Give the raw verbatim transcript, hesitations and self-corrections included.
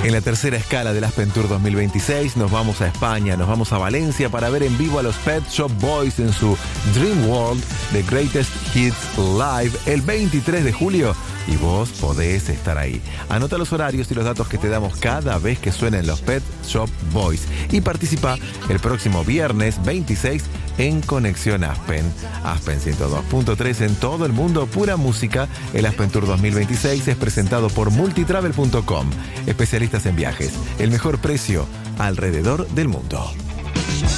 En la tercera escala del Aspen Tour dos mil veintiséis nos vamos a España, nos vamos a Valencia para ver en vivo a los Pet Shop Boys en su Dream World The Greatest Hits Live el veintitrés de julio. Y vos podés estar ahí. Anota los horarios y los datos que te damos cada vez que suenen los Pet Shop Boys. Y participa el próximo viernes veintiséis en Conexión Aspen. Aspen ciento dos punto tres en todo el mundo, pura música. El Aspen Tour dos mil veintiséis es presentado por multitravel punto com. Especialistas en viajes. El mejor precio alrededor del mundo.